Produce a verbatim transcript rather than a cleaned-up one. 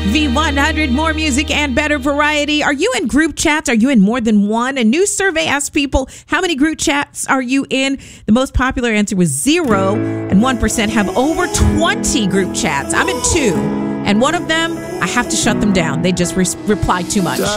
V one hundred, more music and better variety. Are you in group chats? Are you in more than one? A new survey asked people, how many group chats are you in? The most popular answer was zero, and one percent have over twenty group chats. I'm in two, and one of them, I have to shut them down. They just re- reply too much.